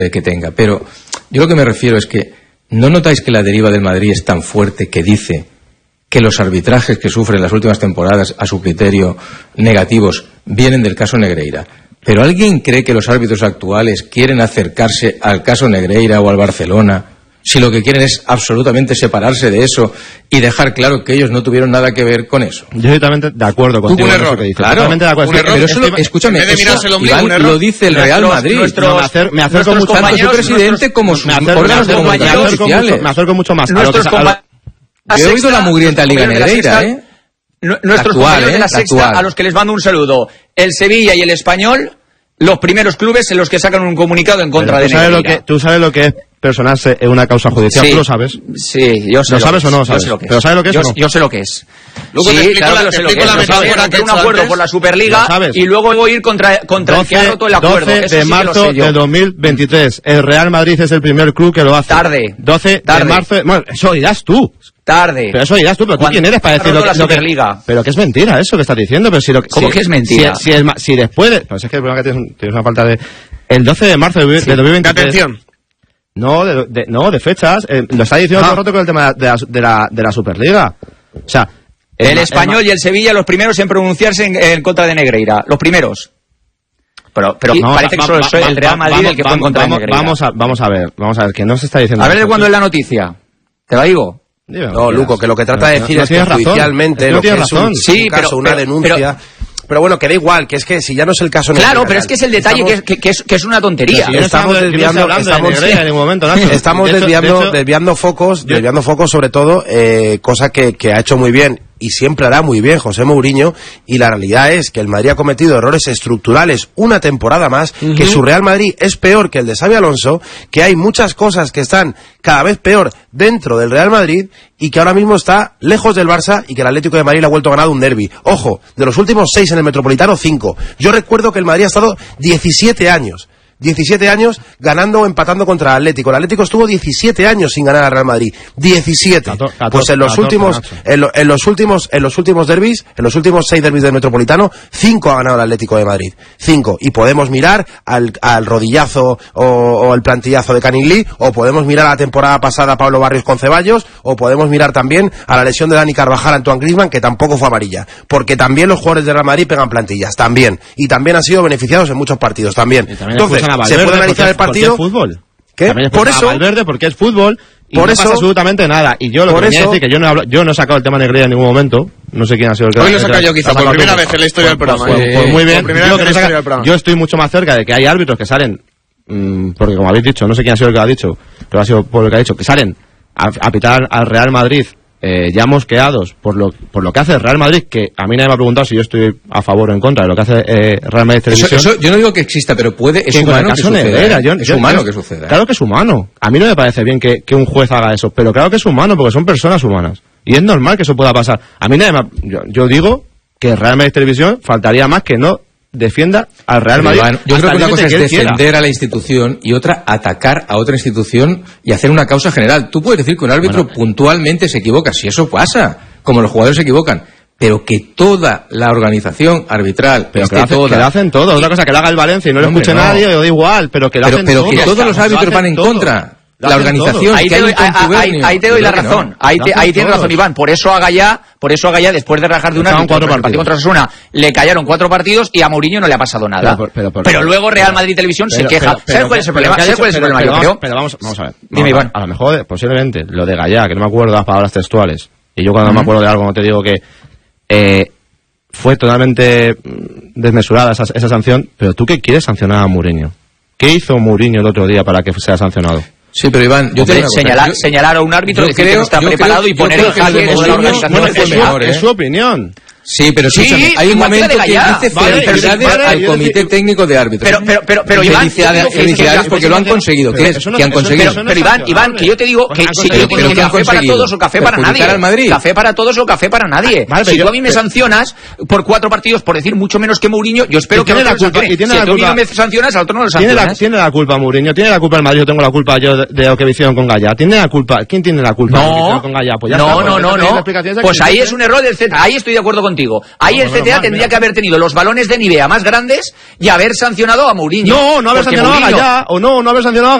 que tenga. Pero yo lo que me refiero es que ¿no notáis que la deriva del Madrid es tan fuerte que dice que los arbitrajes que sufren las últimas temporadas, a su criterio, negativos, vienen del caso Negreira? ¿Pero alguien cree que los árbitros actuales quieren acercarse al caso Negreira o al Barcelona si lo que quieren es absolutamente separarse de eso y dejar claro que ellos no tuvieron nada que ver con eso? Yo totalmente de acuerdo contigo. Un error, claro. Totalmente de acuerdo. Un error. Pero eso, escúchame, Iván, lo dice el Real Madrid. Me acerco mucho tanto su presidente como sus órganos de comunicación oficiales. Me acerco mucho más. Yo he oído la mugrienta Liga Negreira, ¿eh? Nuestros compañeros de la Sexta, a los que les mando un saludo. El Sevilla y el Español, los primeros clubes en los que sacan un comunicado en contra de Negreira. ¿Tú sabes lo que es personarse en una causa judicial? Sí. ¿Tú lo sabes? Sí, yo sé. ¿Lo sabes o no lo sabes? ¿Pero sabes lo que es o no? Yo sé lo que es. Luego sí, claro que lo sé lo que es. Hacer un acuerdo por la Superliga y luego voy a ir contra el que ha roto el acuerdo. 12 de marzo de 2023. El Real Madrid es el primer club que lo hace. Tarde. 12 de marzo. Bueno, eso dirás tú. Tarde. Pero eso dirás tú, pero tú quién eres para decir lo que... Pero que es mentira eso que estás diciendo. Pero si lo, ¿Cómo que es mentira? Si después de... Pues es que el problema que tienes una falta de... El 12 de marzo de 2023... Atención. No, de fechas. Lo está diciendo todo el rato con el tema de la Superliga. O sea... El Español y el Sevilla, los primeros en pronunciarse en contra de Negreira. Los primeros. Pero parece que solo el Real Madrid el que fue en contra de Negreira. Vamos a ver, que no se está diciendo... A ver de cuándo es la noticia. ¿Te la digo? No, Luco, que lo que trata de decir es que judicialmente lo que es un caso, una denuncia... Pero bueno, que da igual, que es que si ya no es el caso... Claro, pero es que es el detalle que es una tontería. Estamos desviando focos sobre todo, cosa que ha hecho muy bien y siempre hará muy bien José Mourinho, y la realidad es que el Madrid ha cometido errores estructurales una temporada más, que su Real Madrid es peor que el de Xabi Alonso, que hay muchas cosas que están cada vez peor dentro del Real Madrid y que ahora mismo está lejos del Barça, y que el Atlético de Madrid le ha vuelto a ganar un derbi. Ojo, de los últimos 6 en el Metropolitano, 5. Yo recuerdo que el Madrid ha estado 17 años ganando o empatando contra el Atlético. El Atlético estuvo 17 años sin ganar al Real Madrid. 17. Pues en los últimos derbis, en los últimos 6 derbis del Metropolitano, 5 ha ganado el Atlético de Madrid. 5. Y podemos mirar al rodillazo o el plantillazo de Canigli, o podemos mirar a la temporada pasada a Pablo Barrios con Ceballos, o podemos mirar también a la lesión de Dani Carvajal a Antoine Griezmann, que tampoco fue amarilla. Porque también los jugadores del Real Madrid pegan plantillas. También. Y también han sido beneficiados en muchos partidos. También. Entonces, ¿se puede analizar el partido? ¿Porque es fútbol? ¿Qué? Por eso Valverde, porque es fútbol y no pasa absolutamente nada. Y yo lo que quería decir, que yo no he sacado el tema Negreira en ningún momento. No sé quién ha sido el que... Hoy lo saca yo quizá por primera vez en la historia del programa. Pues muy bien. Yo estoy mucho más cerca de que hay árbitros que salen, porque como habéis dicho, no sé quién ha sido el que lo ha dicho, pero ha sido por lo que ha dicho, que salen a pitar al Real Madrid ya mosqueados por lo que hace el Real Madrid, que a mí nadie me ha preguntado si yo estoy a favor o en contra de lo que hace Real Madrid Televisión. Eso yo no digo que exista, pero es humano que suceda. Es humano que suceda. Claro que es humano. A mí no me parece bien que un juez haga eso, pero claro que es humano, porque son personas humanas. Y es normal que eso pueda pasar. A mí nadie yo digo que Real Madrid Televisión faltaría más que no defienda al Real Madrid. Yo creo que una cosa es defender a la institución y otra atacar a otra institución y hacer una causa general. Tú puedes decir que un árbitro puntualmente se equivoca, si eso pasa, como los jugadores se equivocan, pero que toda la organización arbitral, pero que lo hacen todo. Otra cosa que lo haga el Valencia y no lo escuche nadie, o da igual, pero que lo hacen todo. Pero que todos los árbitros van en contra. La organización, ahí te doy la razón. Ahí tienes razón, Iván. Por eso haga ya, después de rajar de un árbitro contra Osasuna, le callaron 4ro partidos y a Mourinho no le ha pasado nada. Pero luego Real Madrid Televisión se queja. ¿Sabes cuál es el problema? Pero vamos a ver. Dime, Iván. A lo mejor, posiblemente, lo de Gallá, que no me acuerdo las palabras textuales, y yo cuando me acuerdo de algo no te digo que fue totalmente desmesurada esa sanción, pero ¿tú qué quieres sancionar a Mourinho? ¿Qué hizo Mourinho el otro día para que sea sancionado? Sí, pero Iván, yo te señalar a un árbitro, decir que no está preparado y poner en jaque de la organización. Es su opinión. Sí, pero escúchame, hay un momento que dice felicidades al comité técnico de árbitros. Pero Iván, felicidades porque lo han conseguido. ¿Qué es? ¿Qué han conseguido? Pero Iván, que yo te digo que si yo tengo café para todos o café para nadie. Café para todos o café para nadie. Si tú a mí me sancionas por 4 partidos, por decir mucho menos que Mourinho, yo espero que no te sancione. Si tú a mí no me sancionas, al otro no lo sancionas. Tiene la culpa Mourinho, tiene la culpa el Madrid, yo tengo la culpa yo de lo que hicieron con Gallá. ¿Tiene la culpa? ¿Quién tiene la culpa de lo que hicieron con Gallá? No. Pues ahí es un error del Z. Ahí estoy de acuerdo contigo. contigo. Ahí el CTA tendría que haber tenido los balones de Nivea más grandes y haber sancionado a Mourinho. No haber sancionado a Gallá, o no haber sancionado a